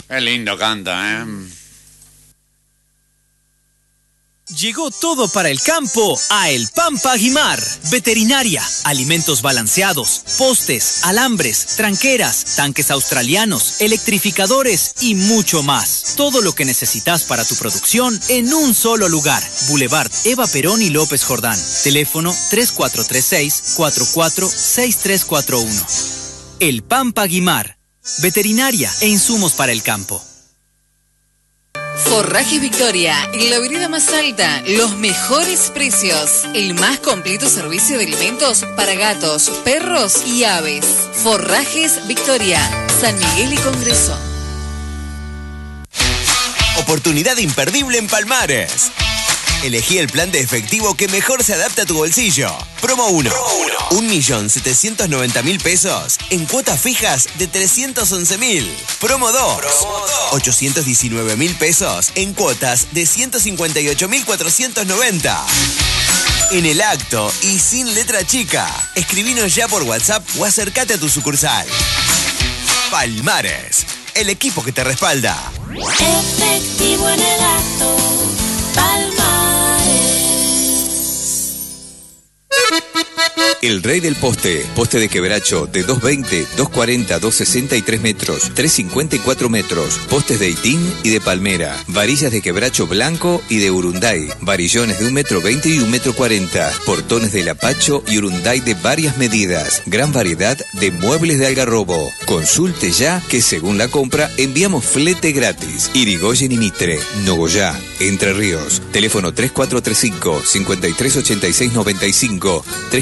Qué lindo canta, ¿eh? Llegó todo para el campo a El Pampa Guimar. Veterinaria, alimentos balanceados, postes, alambres, tranqueras, tanques australianos, electrificadores y mucho más. Todo lo que necesitas para tu producción en un solo lugar. Boulevard Eva Perón y López Jordán. Teléfono 3436-446341. El Pampa Guimar. Veterinaria e insumos para el campo. Forraje Victoria, en la vereda más alta, los mejores precios, el más completo servicio de alimentos para gatos, perros y aves. Forrajes Victoria, San Miguel y Congreso. Oportunidad imperdible en Palmares. Elegí el plan de efectivo que mejor se adapta a tu bolsillo. Promo 1. 1.790.000 pesos en cuotas fijas de 311.000. Promo 2. 819.000 pesos en cuotas de 158.490. En el acto y sin letra chica. Escribinos ya por WhatsApp o acércate a tu sucursal. Palmares, el equipo que te respalda. Efectivo en el acto. Palmares. El rey del poste. Poste de quebracho de 220, 240, 260 y 3 metros. 354 metros. Postes de itín y de palmera. Varillas de quebracho blanco y de urunday. Varillones de 1,20 m y 1,40 m. Portones de lapacho y urunday de varias medidas. Gran variedad de muebles de algarrobo. Consulte ya que según la compra enviamos flete gratis. Irigoyen y Mitre. Nogoyá. Entre Ríos. Teléfono 3435-538695.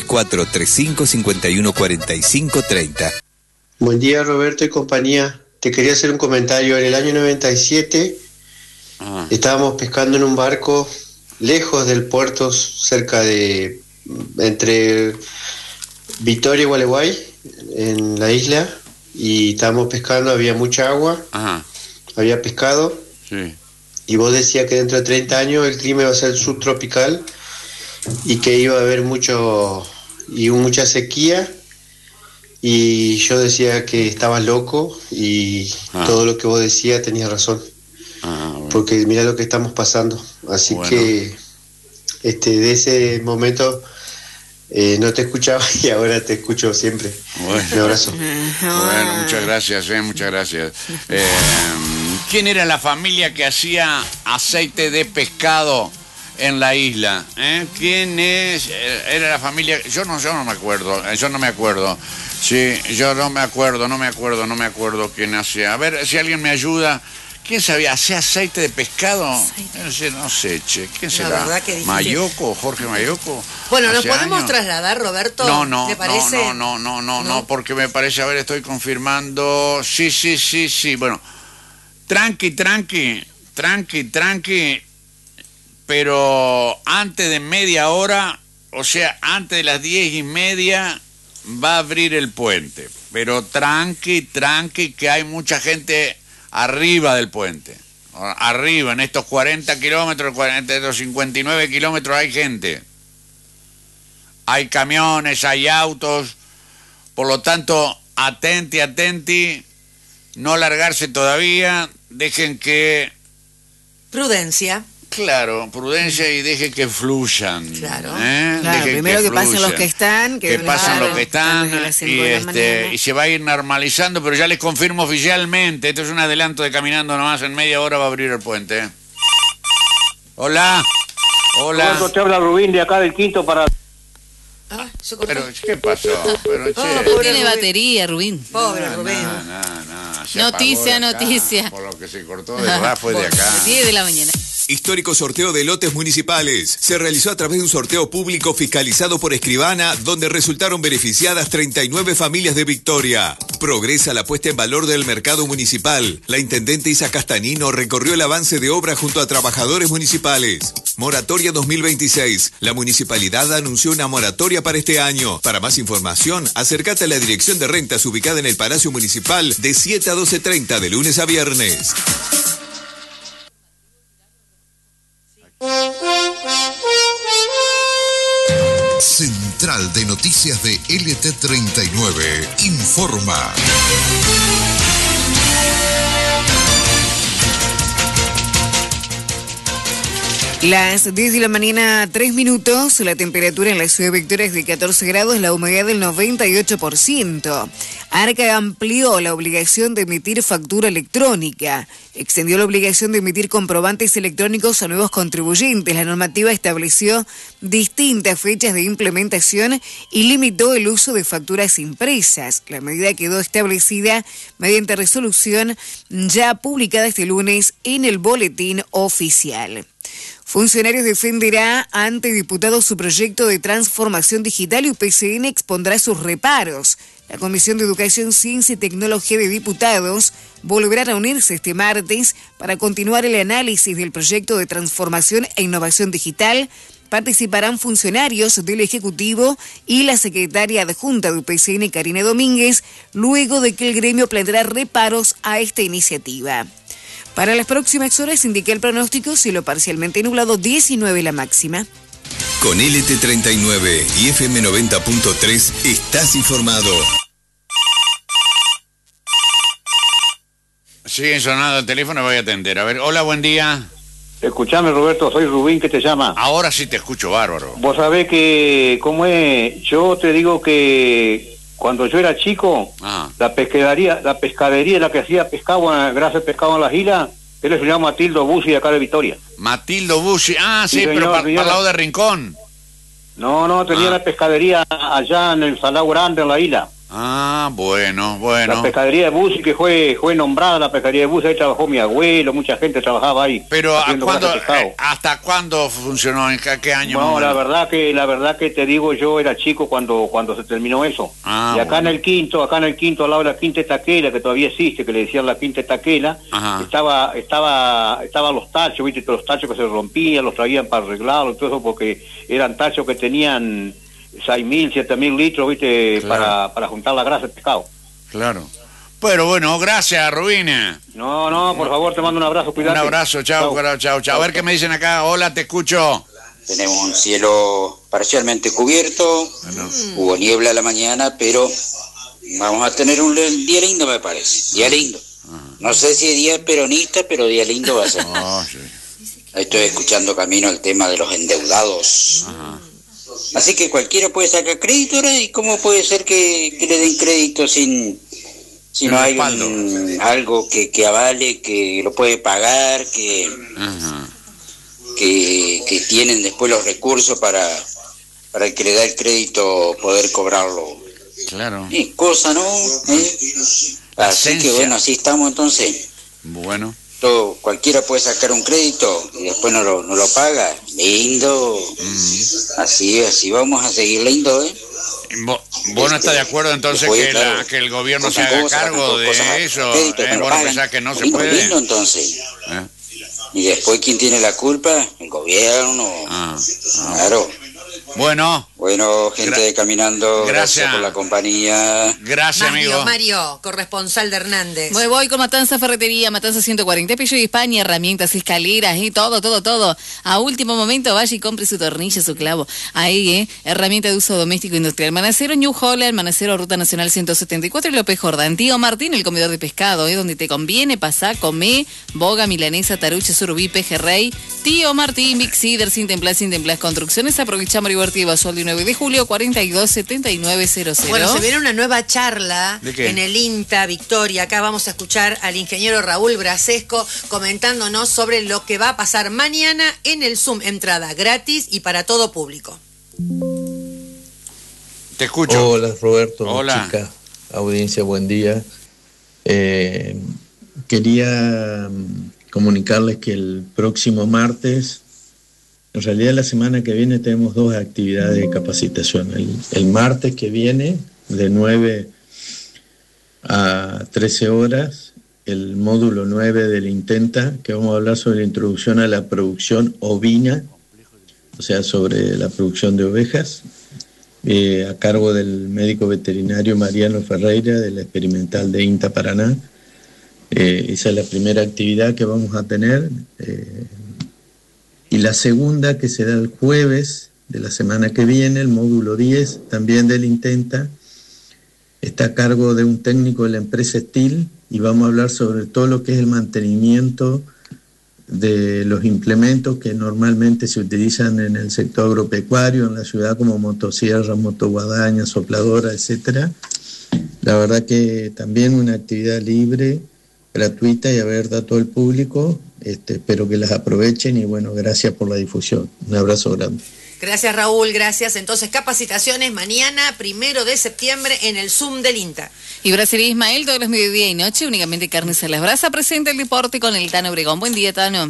3435-514530. Buen día, Roberto y compañía. Te quería hacer un comentario. En el año 97 estábamos pescando en un barco lejos del puerto, cerca de entre Victoria y Gualeguay, en la isla, y estábamos pescando, había mucha agua, había pescado, y vos decías que dentro de 30 años el clima iba a ser subtropical y que iba a haber mucha sequía, y yo decía que estabas loco, y todo lo que vos decías tenías razón, porque mira lo que estamos pasando, así que de ese momento no te escuchaba y ahora te escucho siempre. Un abrazo. Bueno, muchas gracias, muchas gracias. ¿Quién era la familia que hacía aceite de pescado en la isla? ¿Quién es? Era la familia. Yo no me acuerdo. Sí, yo no me acuerdo quién hacía. A ver si alguien me ayuda. ¿Quién sabía? ¿Hacía aceite de pescado? No sé, che. ¿Quién será? ¿Mayoco? ¿Jorge Mayoco? Bueno, ¿nos podemos trasladar, Roberto? No, ¿te parece? No, porque me parece, a ver, estoy confirmando. Sí. Bueno, tranqui. Pero antes de media hora, o sea, antes de las 10:30, va a abrir el puente. Pero tranqui, que hay mucha gente arriba del puente. Arriba, en estos 40 kilómetros, en estos 59 kilómetros hay gente. Hay camiones, hay autos. Por lo tanto, atenti, no largarse todavía. Dejen que... Prudencia. Claro, prudencia y deje que fluyan. Claro, primero que pasen los que están. Que pasen los que están y se va a ir normalizando, pero ya les confirmo oficialmente, esto es un adelanto de Caminando Nomás, en media hora va a abrir el puente. Hola. Roberto, te habla Rubín de acá del Quinto para... Pero, ¿qué pasó? Tiene batería, Rubín. Pobre Rubén. Noticia. Por lo que se cortó de verdad fue de acá. 10 de la mañana. Histórico sorteo de lotes municipales. Se realizó a través de un sorteo público fiscalizado por Escribana, donde resultaron beneficiadas 39 familias de Victoria. Progresa la puesta en valor del mercado municipal. La intendente Isa Castanino recorrió el avance de obra junto a trabajadores municipales. Moratoria 2026. La municipalidad anunció una moratoria para este año. Para más información, acércate a la Dirección de Rentas ubicada en el Palacio Municipal de 7 a 12:30 de lunes a viernes. Central de Noticias de LT39 informa. Las 10 de la mañana, 3 minutos, la temperatura en la ciudad de Victoria es de 14 grados, la humedad del 98%. Arca amplió la obligación de emitir factura electrónica, extendió la obligación de emitir comprobantes electrónicos a nuevos contribuyentes. La normativa estableció distintas fechas de implementación y limitó el uso de facturas impresas. La medida quedó establecida mediante resolución ya publicada este lunes en el Boletín Oficial. Funcionarios defenderá ante diputados su proyecto de transformación digital y UPCN expondrá sus reparos. La Comisión de Educación, Ciencia y Tecnología de Diputados volverá a reunirse este martes para continuar el análisis del proyecto de transformación e innovación digital. Participarán funcionarios del Ejecutivo y la secretaria adjunta de UPCN, Karina Domínguez, luego de que el gremio planteará reparos a esta iniciativa. Para las próximas horas indica el pronóstico cielo parcialmente nublado, 19 la máxima. Con LT39 y FM 90.3 estás informado. Sigue sonando el teléfono, voy a atender. A ver, hola, buen día. Escuchame, Roberto, soy Rubín, ¿qué te llama? Ahora sí te escucho bárbaro. Vos sabés que, ¿cómo es? Yo te digo que cuando yo era chico, la pescadería la que hacía pescado, grasa de pescado en las islas, él se llama Matildo Bussi, de acá de Victoria. Matildo Bussi, sí, señor, pero para el lado de Rincón. No, tenía la pescadería allá en el Salado Grande, en la isla. Bueno. La pescadería de Bussi, que fue nombrada la pescadería de Bussi, ahí trabajó mi abuelo, mucha gente trabajaba ahí. Pero ¿hasta cuándo funcionó? ¿En qué año? No, la verdad que te digo, yo era chico cuando se terminó eso. Y acá en el quinto, al lado de la Quinta Estaquela, que todavía existe, que le decían la Quinta Estaquela, estaban los tachos, viste, los tachos que se rompían, los traían para arreglarlos y todo eso, porque eran tachos que tenían 6.000, 7.000 litros, viste, claro, para juntar la grasa de pescado. Claro. Pero bueno, gracias, Rubina. No, por favor, te mando un abrazo, cuídate. Un abrazo, chao. A ver qué me dicen acá. Hola, te escucho. Tenemos un cielo parcialmente cubierto, hubo niebla a la mañana, pero vamos a tener un día lindo, me parece. Día lindo. No sé si es día peronista, pero día lindo va a ser. Estoy escuchando camino el tema de los endeudados. Así que cualquiera puede sacar crédito ahora, y cómo puede ser que le den crédito si no hay algo que avale, que lo puede pagar, que tienen después los recursos para el que le da el crédito poder cobrarlo. Claro. Cosa, ¿no? Así que bueno, así estamos entonces. Bueno. Cualquiera puede sacar un crédito y después no lo paga. Lindo. Así vamos a seguir lindo, ¿Vos no estás de acuerdo entonces que el gobierno se haga cargo de eso? ¿Vos no pensás que no se puede? Lindo, entonces. Y después, ¿quién tiene la culpa? El gobierno. Claro. Bueno, gente de Caminando, gracias por la compañía. Gracias, amigo. Mario, corresponsal de Hernández. Voy con Matanza Ferretería, Matanza 140, Pillo de España, herramientas, escaleras y todo. A último momento vaya y compre su tornillo, su clavo. Ahí, herramienta de uso doméstico industrial. Manacero New Holland, Manacero Ruta Nacional 174 y López Jordán. Tío Martín, el comedor de pescado, donde te conviene, pasá, comé, boga, milanesa, taruche, surubí, pejerrey. Tío Martín, Big Cider, sin templas construcciones. Aprovechamos y Basualdo 9 de julio, 427900. Bueno, se viene una nueva charla en el INTA Victoria. Acá vamos a escuchar al ingeniero Raúl Brasesco comentándonos sobre lo que va a pasar mañana en el Zoom. Entrada gratis y para todo público. Te escucho. Hola, Roberto. Hola. Chica, audiencia, buen día. Quería comunicarles que el próximo martes, en realidad la semana que viene, tenemos 2 actividades de capacitación. El martes que viene, de 9 a 13 horas, el módulo 9 del Intenta, que vamos a hablar sobre la introducción a la producción ovina, o sea, sobre la producción de ovejas, a cargo del médico veterinario Mariano Ferreira, de la experimental de INTA Paraná. Esa es la primera actividad que vamos a tener. Y la segunda, que será el jueves de la semana que viene, el módulo 10, también del Intenta, está a cargo de un técnico de la empresa Steel, y vamos a hablar sobre todo lo que es el mantenimiento de los implementos que normalmente se utilizan en el sector agropecuario, en la ciudad, como motosierra, motoguadaña, sopladora, etcétera. La verdad que también una actividad libre, gratuita y abierta a todo el público. Espero que las aprovechen y bueno, gracias por la difusión. Un abrazo grande. Gracias, Raúl, gracias. Entonces, capacitaciones mañana, 1 de septiembre, en el Zoom del INTA. Y Brasserie Ismael, todos los mediodía y noche, únicamente carnes a las brasas. Presenta el deporte con el Tano Obregón. Buen día, Tano.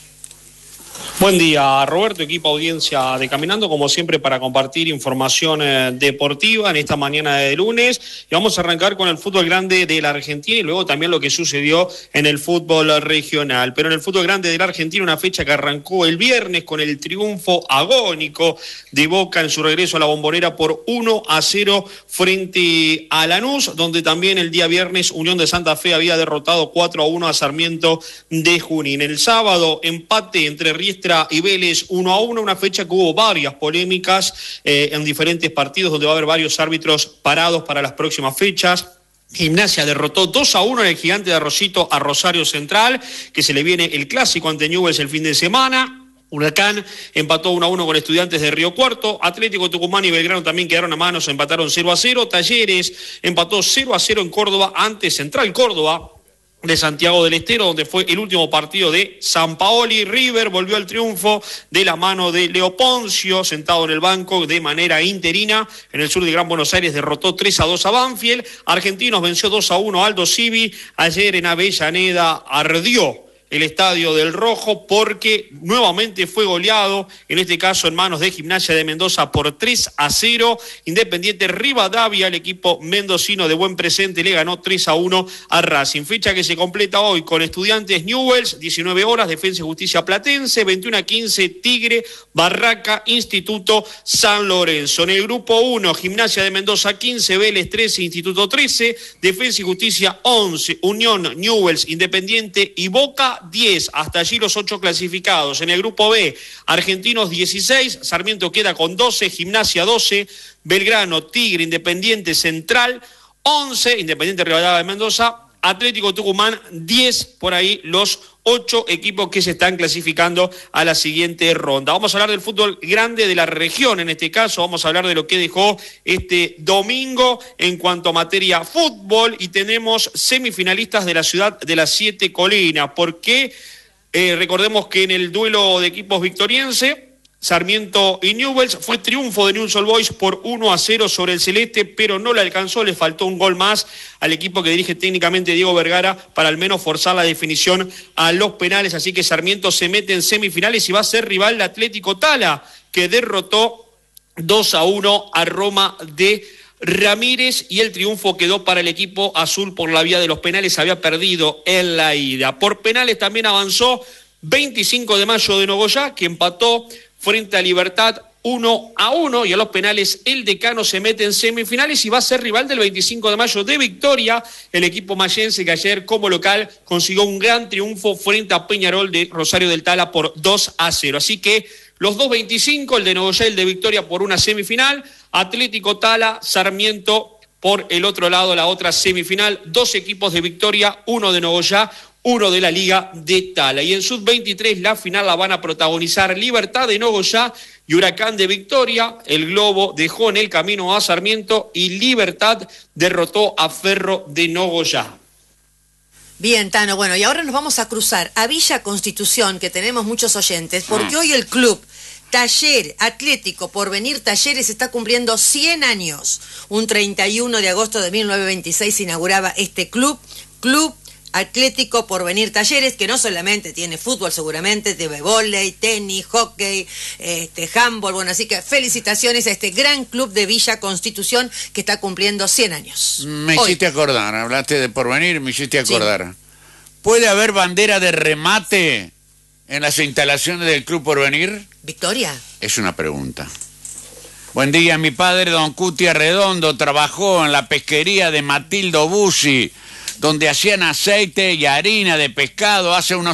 Buen día, Roberto, equipo audiencia de Caminando, como siempre, para compartir información deportiva en esta mañana de lunes. Y vamos a arrancar con el fútbol grande de la Argentina y luego también lo que sucedió en el fútbol regional. Pero en el fútbol grande de la Argentina, una fecha que arrancó el viernes con el triunfo agónico de Boca en su regreso a la Bombonera por 1-0 frente a Lanús, donde también el día viernes Unión de Santa Fe había derrotado 4-1 a Sarmiento de Junín. El sábado, empate entre Riestra y Vélez 1-1, una fecha que hubo varias polémicas en diferentes partidos, donde va a haber varios árbitros parados para las próximas fechas. Gimnasia derrotó 2-1 en el Gigante de Arrocito a Rosario Central, que se le viene el clásico ante Newell's el fin de semana. Huracán empató 1-1 con Estudiantes de Río Cuarto. Atlético Tucumán y Belgrano también quedaron a manos, empataron 0-0. Talleres empató 0-0 en Córdoba ante Central Córdoba de Santiago del Estero, donde fue el último partido de Sampaoli. River volvió al triunfo de la mano de Leo Poncio, sentado en el banco de manera interina. En el sur de Gran Buenos Aires derrotó 3-2 a Banfield. Argentinos venció 2-1 a Aldo Civi. Ayer en Avellaneda ardió el Estadio del Rojo porque nuevamente fue goleado, en este caso en manos de Gimnasia de Mendoza por 3-0. Independiente Rivadavia, el equipo mendocino de buen presente, le ganó 3-1 a Racing. Fecha que se completa hoy con Estudiantes Newell's, 19 horas, Defensa y Justicia Platense, 21-15 Tigre, Barraca, Instituto San Lorenzo. En el grupo 1, Gimnasia de Mendoza 15, Vélez 13, Instituto 13, Defensa y Justicia 11, Unión, Newell's, Independiente y Boca 10, hasta allí los 8 clasificados. En el grupo B, Argentinos 16, Sarmiento queda con 12, Gimnasia 12, Belgrano, Tigre, Independiente, Central 11, Independiente Rivadavia de Mendoza, Atlético Tucumán 10, por ahí los 8 equipos que se están clasificando a la siguiente ronda. Vamos a hablar del fútbol grande de la región, en este caso vamos a hablar de lo que dejó este domingo en cuanto a materia fútbol, y tenemos semifinalistas de la ciudad de las 7 colinas, porque recordemos que en el duelo de equipos victoriense, Sarmiento y Newell's, fue triunfo de Newell's Old Boys por 1-0 sobre el Celeste, pero no le alcanzó, le faltó un gol más al equipo que dirige técnicamente Diego Vergara para al menos forzar la definición a los penales, así que Sarmiento se mete en semifinales y va a ser rival de Atlético Tala, que derrotó 2-1 a Roma de Ramírez, y el triunfo quedó para el equipo azul por la vía de los penales, había perdido en la ida. Por penales también avanzó 25 de mayo de Nogoyá, que empató frente a Libertad 1-1, y a los penales el Decano se mete en semifinales y va a ser rival del 25 de mayo de Victoria, el equipo mayense que ayer como local consiguió un gran triunfo frente a Peñarol de Rosario del Tala por 2-0. Así que los dos 25, el de Nogoyá y el de Victoria por una semifinal, Atlético Tala, Sarmiento por el otro lado, la otra semifinal, 2 equipos de Victoria, 1 de Nogoyá, 1 de la Liga de Tala. Y en Sub-23 la final la van a protagonizar Libertad de Nogoyá y Huracán de Victoria. El Globo dejó en el camino a Sarmiento y Libertad derrotó a Ferro de Nogoyá. Bien, Tano, bueno, y ahora nos vamos a cruzar a Villa Constitución, que tenemos muchos oyentes, porque hoy el club Taller Atlético Porvenir Talleres está cumpliendo 100 años. Un 31 de agosto de 1926 se inauguraba este club Atlético Porvenir Talleres, que no solamente tiene fútbol, seguramente tiene vóley, tenis, hockey, handball, bueno, así que felicitaciones a este gran club de Villa Constitución que está cumpliendo 100 años. Me hiciste acordar, hablaste de Porvenir, me hiciste acordar. Sí. ¿Puede haber bandera de remate en las instalaciones del Club Porvenir? ¿Victoria? Es una pregunta. Buen día, mi padre, don Cutia Redondo, trabajó en la pesquería de Matildo Bussi, donde hacían aceite y harina de pescado hace unos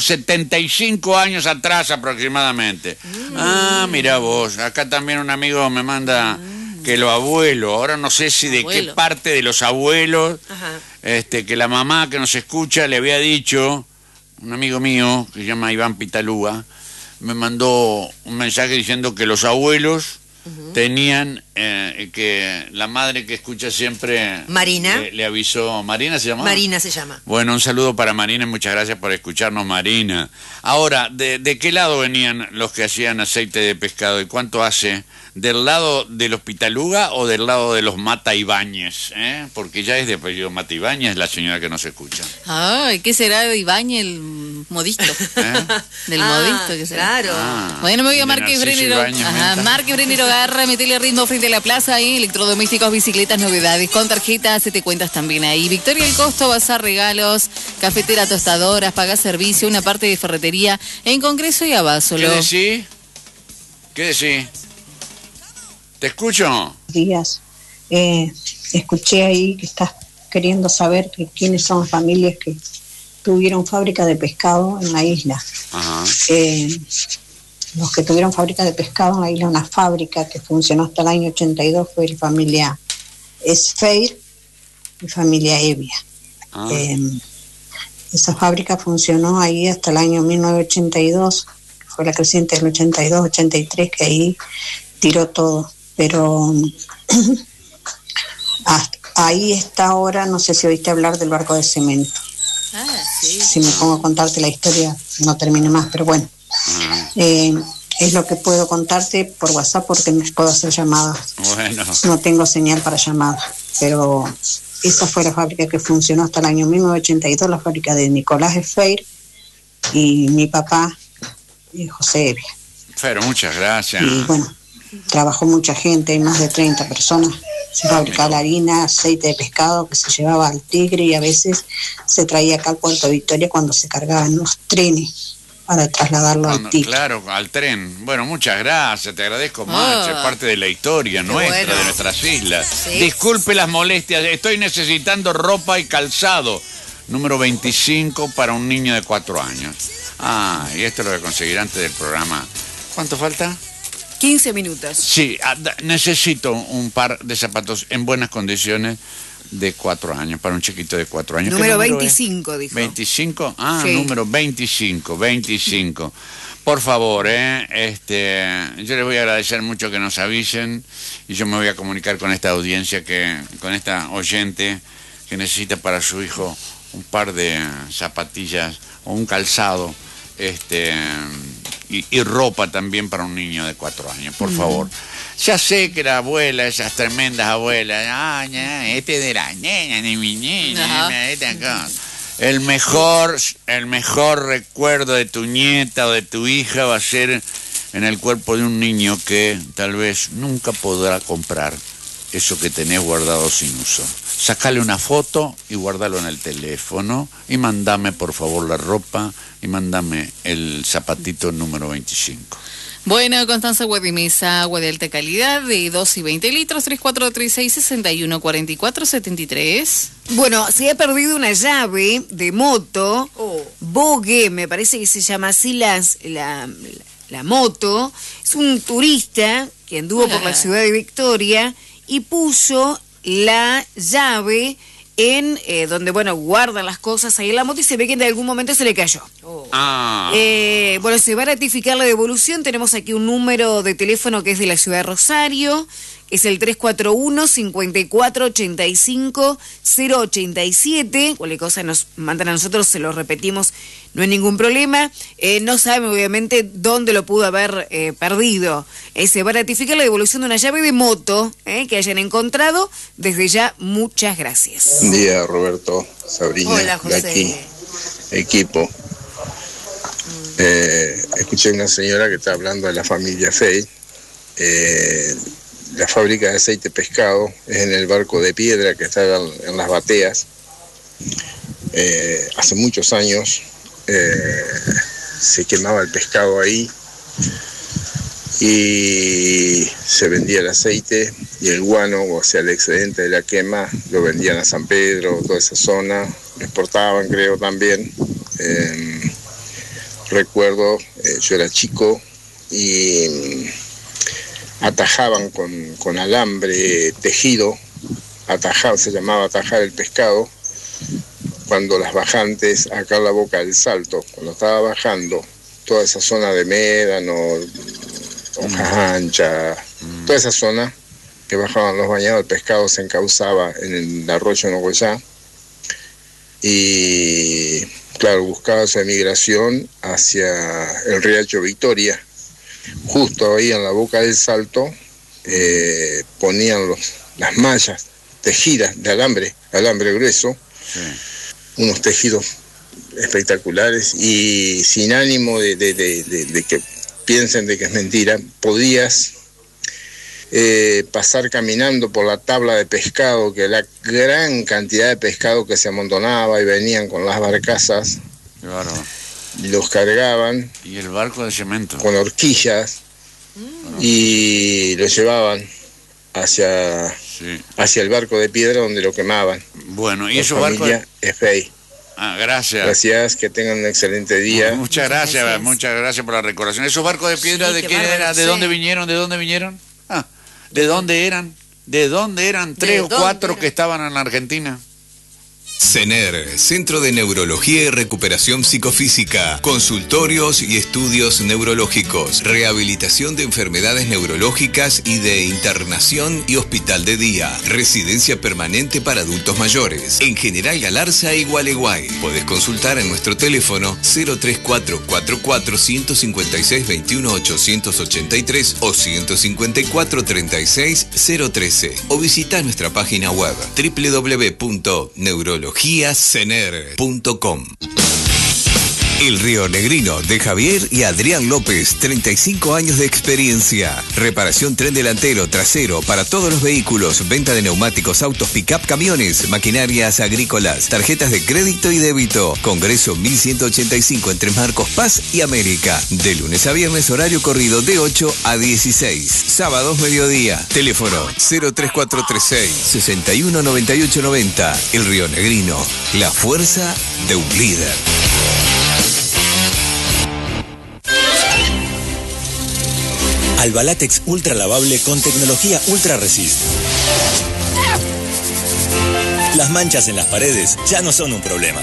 75 años atrás aproximadamente. Ah, mira vos, acá también un amigo me manda que los abuelos, ahora no sé si de qué parte de los abuelos, que la mamá que nos escucha le había dicho, un amigo mío que se llama Iván Pitalúa, me mandó un mensaje diciendo que los abuelos tenían que la madre que escucha siempre Marina le avisó. ¿Marina se llama? Marina se llama. Bueno, un saludo para Marina y muchas gracias por escucharnos, Marina. Ahora, ¿de qué lado venían los que hacían aceite de pescado y cuánto hace? ¿Del lado de los Pitaluga o del lado de los Mata Ibáñez? Porque ya es de apellido Mata Ibáñez la señora que nos escucha. Ay, ¿qué será de Ibáñez el modisto? Del modisto, ¿qué será? Claro. Bueno, me voy a Márquez Brenero. Márquez Brenero Garra, metele ritmo frente a la plaza ahí, electrodomésticos, bicicletas, novedades. Con tarjeta, se te cuentas también ahí. Victoria El Costo, bazar regalos, cafetera, tostadoras, paga servicio, una parte de ferretería en Congreso y Abasolo. ¿Qué decís? ¿Te escucho? Días. Escuché ahí que estás queriendo saber quiénes son las familias que tuvieron fábrica de pescado en la isla. Ajá. Los que tuvieron fábrica de pescado en la isla, una fábrica que funcionó hasta el año 82, fue la familia Esfeir y familia Evia. Esa fábrica funcionó ahí hasta el año 1982, que fue la creciente del 82-83, que ahí tiró todo. Pero ahí está ahora, no sé si oíste hablar del barco de cemento. Sí. Si me pongo a contarte la historia no termino más, pero bueno. Es lo que puedo contarte por WhatsApp porque no puedo hacer llamadas. Bueno. No tengo señal para llamadas, pero esa fue la fábrica que funcionó hasta el año 1982, la fábrica de Nicolás Esfeir y mi papá, José Evia. Pero muchas gracias. Y bueno, trabajó mucha gente, hay más de 30 personas. Se fabricaba la harina, aceite de pescado que se llevaba al Tigre y a veces se traía acá al Puerto Victoria cuando se cargaban los trenes para trasladarlo al Tigre. Claro, al tren. Bueno, muchas gracias, te agradezco mucho. Es parte de la historia nuestra, de nuestras islas. Sí. Disculpe las molestias, estoy necesitando ropa y calzado. Número 25 para un niño de 4 años. Y esto lo voy a conseguir antes del programa. ¿Cuánto falta? 15 minutos. Sí, necesito un par de zapatos en buenas condiciones de 4 años, para un chiquito de 4 años. Número 25, dijo. ¿25? Sí. Número 25. Por favor, yo les voy a agradecer mucho que nos avisen y yo me voy a comunicar con esta audiencia, con esta oyente que necesita para su hijo un par de zapatillas o un calzado, y ropa también para un niño de 4 años, por favor. Ya sé que la abuela, esas tremendas abuelas, este de la nena, de mi nena, esta cosa. El mejor recuerdo de tu nieta o de tu hija va a ser en el cuerpo de un niño que tal vez nunca podrá comprar eso que tenés guardado sin uso. Sacale una foto y guardalo en el teléfono y mandame por favor la ropa y mandame el zapatito número 25. Bueno, Constanza, agua de mesa, agua de alta calidad de 2 y 20 litros, 3436-6144-73. Bueno, se ha perdido una llave de moto, Bogue, me parece que se llama así la moto. Es un turista que anduvo por la ciudad de Victoria y puso la llave en donde, guardan las cosas ahí en la moto y se ve que en algún momento se le cayó. Se va a ratificar la devolución. Tenemos aquí un número de teléfono que es de la ciudad de Rosario, es el 341-5485-087. Cualquier cosa nos mandan a nosotros, se lo repetimos, no hay ningún problema. No saben obviamente dónde lo pudo haber perdido. Se va a ratificar la devolución de una llave de moto que hayan encontrado. Desde ya, muchas gracias. Buen día, Roberto, Sabrina. Hola, José. De aquí, equipo. Escuché una señora que está hablando de la familia Fey. La fábrica de aceite pescado es en el barco de piedra que está en las bateas. Hace muchos años se quemaba el pescado ahí y se vendía el aceite y el guano, o sea, el excedente de la quema, lo vendían a San Pedro, toda esa zona, lo exportaban, creo, también. Recuerdo, yo era chico y atajaban con alambre tejido, se llamaba atajar el pescado, cuando las bajantes, acá en la Boca del Salto, cuando estaba bajando, toda esa zona de Médano, Hojas Anchas, toda esa zona que bajaban los bañados, el pescado se encauzaba en el arroyo Nogoyá y, claro, buscaba su emigración hacia el Riacho Victoria. Justo ahí en la Boca del Salto ponían las mallas tejidas de alambre grueso, unos tejidos espectaculares, y sin ánimo de que piensen de que es mentira, podías pasar caminando por la tabla de pescado, que la gran cantidad de pescado que se amontonaba y venían con las barcazas, y los cargaban, y el barco de cemento con horquillas, y lo llevaban hacia el barco de piedra donde lo quemaban. Bueno, y esos barcos... Efei. Gracias. Gracias, que tengan un excelente día. Muchas gracias por la recordación. ¿Esos barcos de piedra de quién era? ¿De dónde vinieron? ¿De dónde vinieron? ¿De dónde eran? ¿De dónde eran? ¿Tres o cuatro que estaban en la Argentina? CENER, Centro de Neurología y Recuperación Psicofísica, consultorios y estudios neurológicos, rehabilitación de enfermedades neurológicas y de internación y hospital de día, residencia permanente para adultos mayores, en General Galarza y Gualeguay. Podés consultar en nuestro teléfono 03444 156 21 883 o 154 36 013 o visita nuestra página web www.neurologiacener.com. El Río Negrino, de Javier y Adrián López, 35 años de experiencia. Reparación tren delantero, trasero, para todos los vehículos, venta de neumáticos, autos, pick-up, camiones, maquinarias agrícolas, tarjetas de crédito y débito. Congreso 1185 entre Marcos Paz y América. De lunes a viernes, horario corrido de 8 a 16. Sábados, mediodía. Teléfono 03436 619890. El Río Negrino, la fuerza de un líder. Albalatex ultra lavable con tecnología Ultra Resist. Las manchas en las paredes ya no son un problema.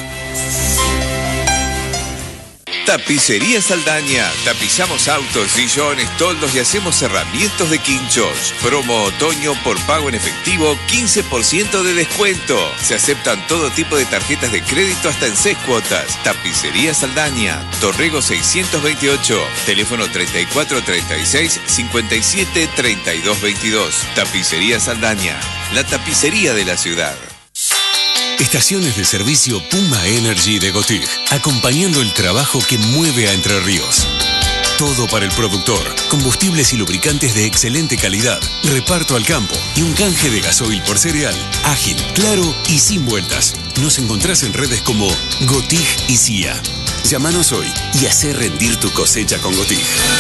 Tapicería Saldaña. Tapizamos autos, sillones, toldos y hacemos cerramientos de quinchos. Promo otoño por pago en efectivo, 15% de descuento. Se aceptan todo tipo de tarjetas de crédito hasta en 6 cuotas. Tapicería Saldaña, Torrego 628, teléfono 3436 57 32 22. Tapicería Saldaña, la tapicería de la ciudad. Estaciones de servicio Puma Energy de Gotig, acompañando el trabajo que mueve a Entre Ríos. Todo para el productor, combustibles y lubricantes de excelente calidad, reparto al campo y un canje de gasoil por cereal, ágil, claro y sin vueltas. Nos encontrás en redes como Gotig y CIA. Llámanos hoy y hacé rendir tu cosecha con Gotig.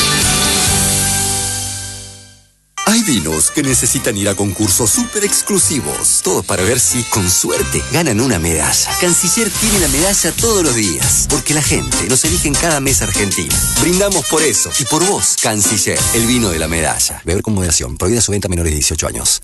Hay vinos que necesitan ir a concursos súper exclusivos. Todo para ver si, con suerte, ganan una medalla. Canciller tiene la medalla todos los días, porque la gente nos elige en cada mesa argentina. Brindamos por eso y por vos, Canciller, el vino de la medalla. Beber con moderación. Prohibida su venta a menores de 18 años.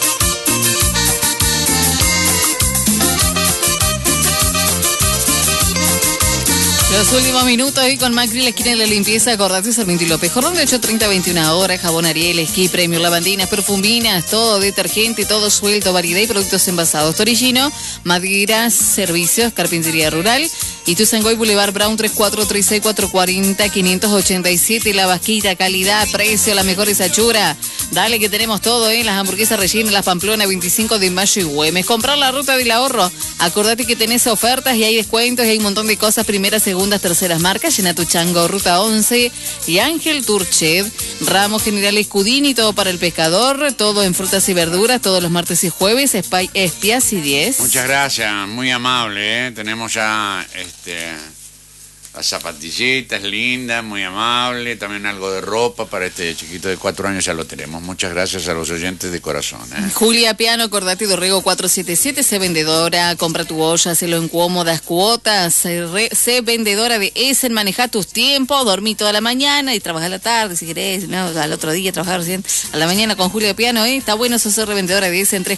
Los últimos minutos ahí con Macri, la esquina de la limpieza, acordate, Sarmiento y López. Jordán de 8:30 a 21 horas, jabón Ariel, esquí, premio, lavandinas, perfuminas, todo detergente, todo suelto, variedad y productos envasados. Torillino, maderas, servicios, carpintería rural. Y Tuzangoy Boulevard Brown 3436 440 587. La Vasquita, calidad, precio, la mejor hechura. Dale que tenemos todo, las hamburguesas rellenas, las Pamplona, 25 de mayo y Güemes. Comprar la ruta del ahorro. Acordate que tenés ofertas y hay descuentos y hay un montón de cosas. Primeras, segundas, terceras marcas. Llena tu chango, ruta 11. Y Ángel Turched, Ramos General Escudini, todo para el pescador. Todo en frutas y verduras, todos los martes y jueves. Espias y 10. Muchas gracias, muy amable, Tenemos ya Las zapatillitas lindas, muy amable, también algo de ropa para este chiquito de 4 años, ya lo tenemos. Muchas gracias a los oyentes de corazón. Julia Piano, acordate Dorrego 477, sé vendedora, compra tu olla, hacelo en cómodas cuotas, sé vendedora de Essen, maneja tus tiempos, dormí toda la mañana y trabaja a la tarde si querés, no, al otro día trabajar recién a la mañana con Julia Piano, está bueno eso, ser revendedora de Essen,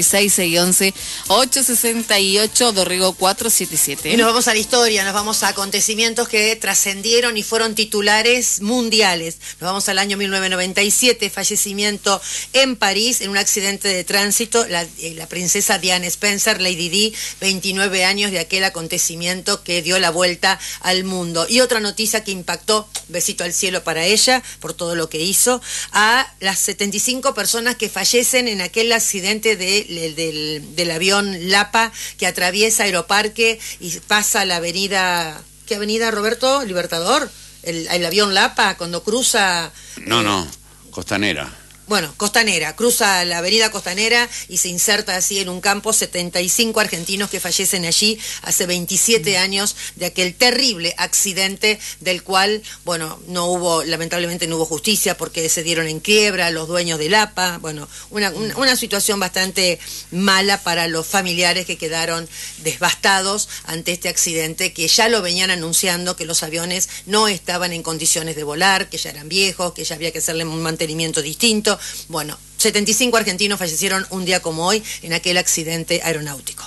3436-611-868, Dorrego 477. Y nos vamos a la historia, nos vamos a acontecimientos que trascendieron y fueron titulares mundiales. Nos vamos al año 1997, fallecimiento en París en un accidente de tránsito, la princesa Diane Spencer, Lady Di, 29 años de aquel acontecimiento que dio la vuelta al mundo. Y otra noticia que impactó, besito al cielo para ella, por todo lo que hizo, a las 75 personas que fallecen en aquel accidente del avión Lapa que atraviesa Aeroparque y pasa la avenida... ¿Qué avenida, Roberto? Libertador. El avión Lapa, cuando cruza... No, Costanera. Bueno, Costanera, cruza la avenida Costanera y se inserta así en un campo, 75 argentinos que fallecen allí hace 27 años de aquel terrible accidente del cual, bueno, lamentablemente no hubo justicia porque se dieron en quiebra los dueños del APA, bueno, una situación bastante mala para los familiares que quedaron devastados ante este accidente que ya lo venían anunciando que los aviones no estaban en condiciones de volar, que ya eran viejos, que ya había que hacerle un mantenimiento distinto. Bueno, 75 argentinos fallecieron un día como hoy en aquel accidente aeronáutico.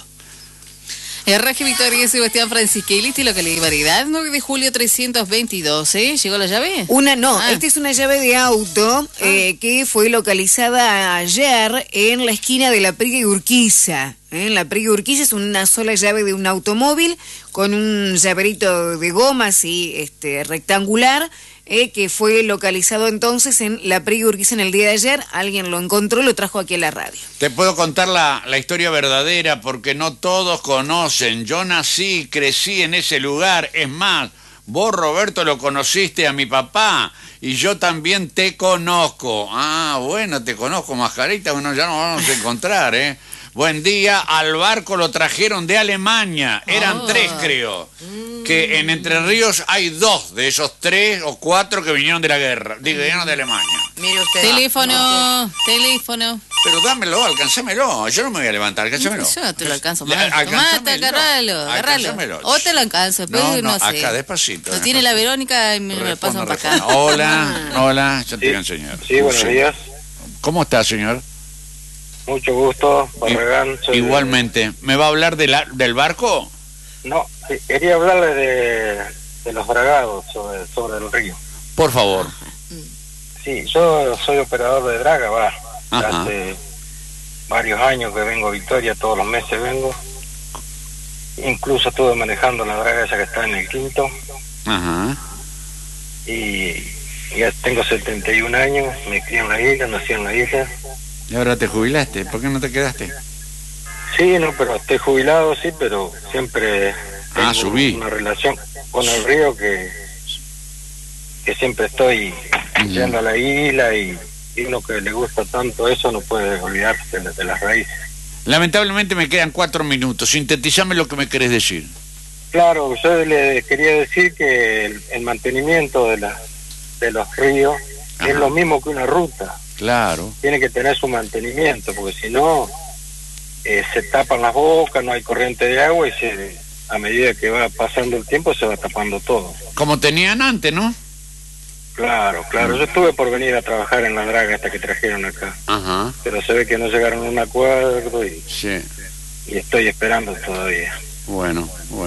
RG Victoria y Sebastián Francisquelli, localidad Variedad, 9 de julio 322, ¿Llegó la llave? Esta es una llave de auto que fue localizada ayer en la esquina de La Priga y Urquiza. La Priga y Urquiza es una sola llave de un automóvil con un llaverito de goma así rectangular, que fue localizado entonces en La Priga y Urquiza en el día de ayer. Alguien lo encontró y lo trajo aquí a la radio. Te puedo contar la historia verdadera porque no todos conocen. Yo nací, crecí en ese lugar. Es más, vos, Roberto, lo conociste a mi papá y yo también te conozco. Ah, bueno, te conozco, Mascarita. Bueno, ya nos vamos a encontrar, Buen día, al barco lo trajeron de Alemania, eran 3 creo, que en Entre Ríos hay 2 de esos 3 o 4 que vinieron de la guerra, vinieron de Alemania. Mire usted. Teléfono. Pero dámelo, alcánzamelo, yo no me voy a levantar, alcánzamelo. Yo te lo alcanzo, Tomate, agárralo. O te lo alcanzo, pero no sé. Acá, despacito. Lo tiene la Verónica y me lo pasan para acá. Hola, yo te voy a enseñar. Sí, buenos días. ¿Cómo está, señor? Mucho gusto, Barragán. Igualmente. ¿Me va a hablar del barco? No, quería hablarle de los dragados sobre el río. Por favor. Sí, yo soy operador de draga, hace varios años que vengo a Victoria, todos los meses vengo. Incluso estuve manejando la draga esa que está en el Quinto. Y ya tengo 71 años, me crié en la isla, nací en la isla. ¿Y ahora te jubilaste? ¿Por qué no te quedaste? Sí, no, pero estoy jubilado, sí, pero siempre tengo una relación con el río que siempre estoy yendo a la isla y uno que le gusta tanto eso no puede olvidarse de las raíces. Lamentablemente me quedan 4 minutos, sintetizame lo que me querés decir. Claro, yo le quería decir que el mantenimiento de los ríos es lo mismo que una ruta. Claro. Tiene que tener su mantenimiento, porque si no, se tapan las bocas, no hay corriente de agua y a medida que va pasando el tiempo se va tapando todo. Como tenían antes, ¿no? Claro. Yo estuve por venir a trabajar en la draga esta que trajeron acá. Pero se ve que no llegaron a un acuerdo y estoy esperando todavía. Bueno.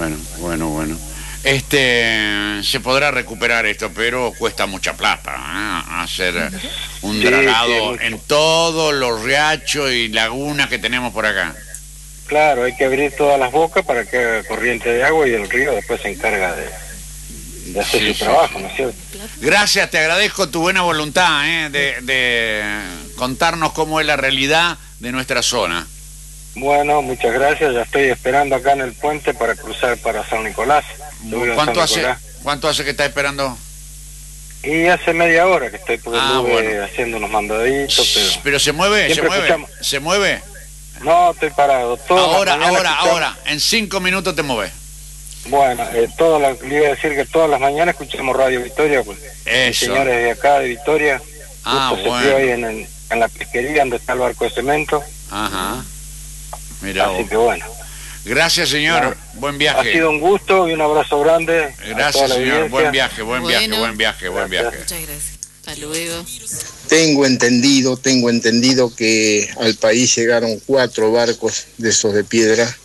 Se podrá recuperar esto, pero cuesta mucha plata, hacer un dragado en todos los riachos y lagunas que tenemos por acá. Claro, hay que abrir todas las bocas para que haga corriente de agua y el río después se encarga de hacer su trabajo, ¿no es cierto? Gracias, te agradezco tu buena voluntad de contarnos cómo es la realidad de nuestra zona. Bueno, muchas gracias, ya estoy esperando acá en el puente para cruzar para San Nicolás. ¿Cuánto hace que está esperando? Y hace media hora que estoy haciendo unos mandaditos, pero se mueve, ¿se mueve? No, estoy parado. Ahora, en 5 minutos te mueves. Bueno, le iba a decir que todas las mañanas escuchamos Radio Victoria, pues. Señores de acá de Victoria. Bueno. Se ahí en la pesquería donde está el barco de cemento. Ajá. Mira. Así que bueno. Gracias, señor. Bueno, buen viaje. Ha sido un gusto y un abrazo grande. Gracias, señor. Buen viaje. Muchas gracias. Hasta luego. Tengo entendido que al país llegaron 4 barcos de esos de piedra.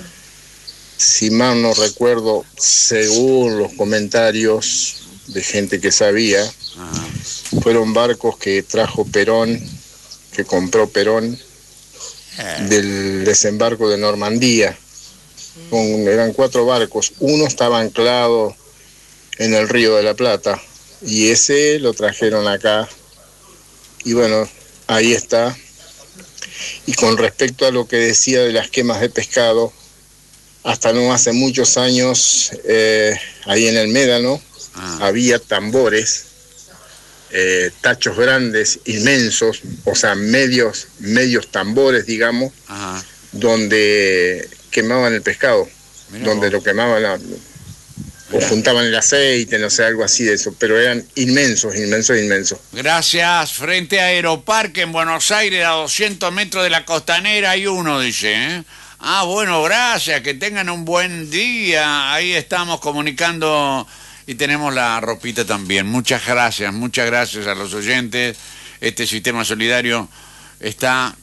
Si mal no recuerdo, según los comentarios de gente que sabía, fueron barcos que trajo Perón, que compró Perón del desembarco de Normandía. Eran 4 barcos, uno estaba anclado en el Río de la Plata y ese lo trajeron acá y bueno, ahí está. Y con respecto a lo que decía de las quemas de pescado, hasta no hace muchos años ahí en el Médano había tambores, tachos grandes, inmensos, o sea, medios tambores, digamos, donde quemaban el pescado. Mirá donde vos. Lo quemaban o juntaban el aceite, no sé, algo así de eso, pero eran inmensos. Gracias. Frente a Aeroparque en Buenos Aires, a 200 metros de la costanera, hay uno, dice, bueno, gracias, que tengan un buen día. Ahí estamos comunicando y tenemos la ropita también. Muchas gracias a los oyentes. Este sistema solidario está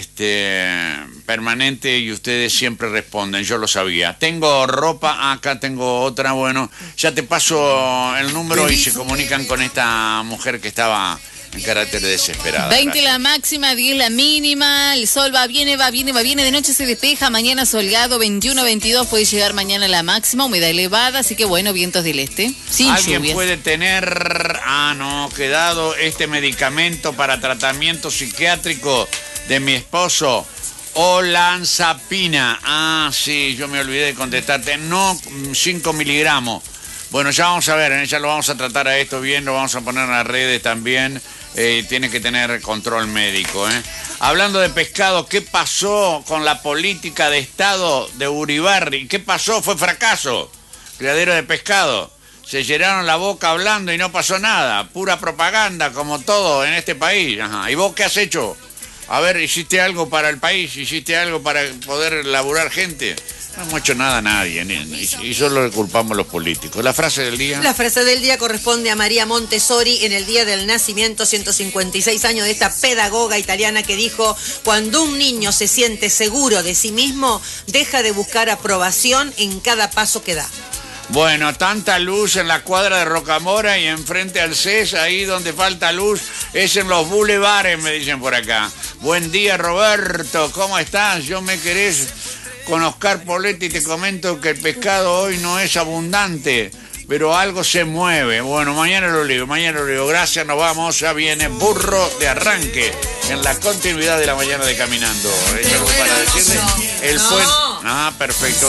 permanente y ustedes siempre responden, yo lo sabía. Tengo ropa, acá tengo otra, bueno, ya te paso el número y se comunican con esta mujer que estaba en carácter desesperada. 20 gracias. La máxima, 10 la mínima, el sol viene, de noche se despeja, mañana solgado, 21, 22, puede llegar mañana la máxima, humedad elevada, así que bueno, vientos del este, sin ¿Alguien lluvias. puede tener, quedado este medicamento para tratamiento psiquiátrico de mi esposo? Olanzapina. Sí, yo me olvidé de contestarte. No 5 miligramos. Bueno, ya vamos a ver, ya lo vamos a tratar a esto bien, lo vamos a poner en las redes también. Tiene que tener control médico. Hablando de pescado, ¿qué pasó con la política de Estado de Uribarri? ¿Qué pasó? Fue fracaso. Criadero de pescado. Se llenaron la boca hablando y no pasó nada. Pura propaganda, como todo en este país. ¿Y vos qué has hecho? A ver, ¿hiciste algo para el país? ¿Hiciste algo para poder laburar gente? No hemos hecho nada a nadie, y solo le culpamos a los políticos. ¿La frase del día? La frase del día corresponde a María Montessori en el día del nacimiento, 156 años de esta pedagoga italiana que dijo: cuando un niño se siente seguro de sí mismo, deja de buscar aprobación en cada paso que da. Bueno, tanta luz en la cuadra de Rocamora y enfrente al CES, ahí donde falta luz, es en los bulevares, me dicen por acá. Buen día, Roberto, ¿cómo estás? Yo me querés con Oscar Poletti, te comento que el pescado hoy no es abundante, pero algo se mueve. Bueno, mañana lo leo. Gracias, nos vamos. Ya viene Burro de Arranque en la continuidad de la mañana de Caminando. Para decirle el puente. Perfecto.